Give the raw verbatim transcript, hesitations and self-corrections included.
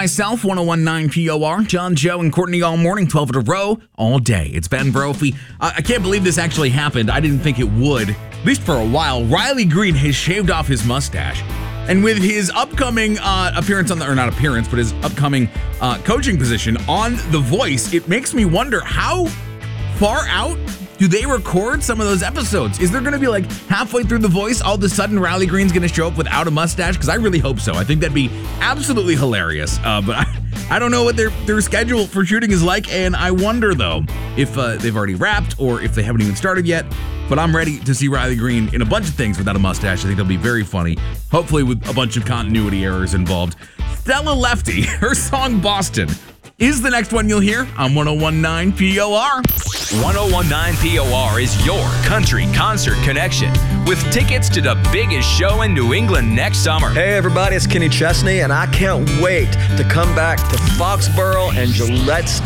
Myself, one oh one point nine P O R, John, Joe, and Courtney all morning, twelve in a row, all day. It's Ben Brophy. Uh, I can't believe this actually happened. I didn't think it would, at least for a while. Riley Green has shaved off his mustache. And with his upcoming uh, appearance on the, or not appearance, but his upcoming uh, coaching position on The Voice, it makes me wonder how far out do they record some of those episodes? Is there going to be like halfway through The Voice, all of a sudden Riley Green's going to show up without a mustache? Because I really hope so. I think that'd be absolutely hilarious. Uh, but I, I don't know what their, their schedule for shooting is like. And I wonder, though, if uh, they've already wrapped or if they haven't even started yet. But I'm ready to see Riley Green in a bunch of things without a mustache. I think that'll be very funny. Hopefully with a bunch of continuity errors involved. Stella Lefty, her song Boston, is the next one you'll hear on one oh one point nine P O R. one oh one point nine P O R is your country concert connection with tickets to the biggest show in New England next summer. Hey everybody, it's Kenny Chesney, and I can't wait to come back to Foxborough and Gillette Stadium.